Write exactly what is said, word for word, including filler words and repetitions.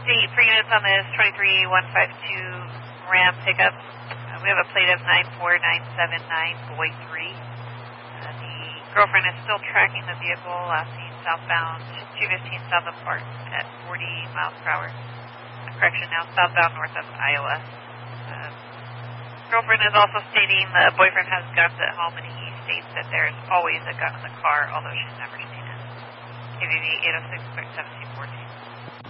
update for units on this twenty-three one five two Ram pickup. Uh, we have a plate of nine four nine seven nine Boy three. Uh, the girlfriend is still tracking the vehicle, uh, seen southbound two fifteen south of Barton at forty miles per hour. Uh, correction, now southbound north of Iowa. Uh, girlfriend is also stating the boyfriend has guns at home, and he states that there's always a gun in the car, although she's never seen it. K V V eight oh six point seven two fourteen.